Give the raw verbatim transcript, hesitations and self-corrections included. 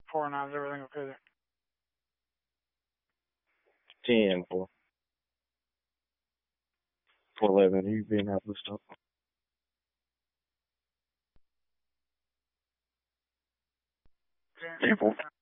Four nine, is everything okay there? ten for four eleven. You been out of stop. ten four.